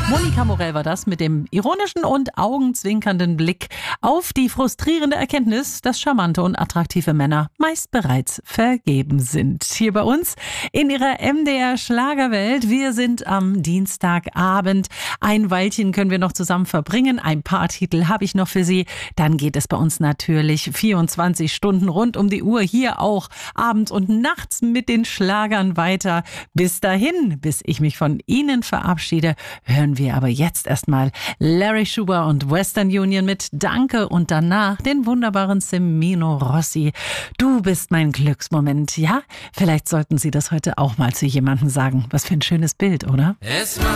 Monika Morell war das mit dem ironischen und augenzwinkernden Blick auf die frustrierende Erkenntnis, dass charmante und attraktive Männer meist bereits vergeben sind. Hier bei uns in ihrer MDR Schlagerwelt. Wir sind am Dienstagabend. Ein Weilchen können wir noch zusammen verbringen. Ein paar Titel habe ich noch für Sie. Dann geht es bei uns natürlich 24 Stunden rund um die Uhr hier auch abends und nachts mit den Schlagern weiter. Bis dahin, bis ich mich von Ihnen verabschiede, hören wir aber jetzt erstmal Larry Schuber und Western Union mit Danke und danach den wunderbaren Semino Rossi. Du bist mein Glücksmoment. Ja, vielleicht sollten Sie das heute auch mal zu jemandem sagen. Was für ein schönes Bild, oder?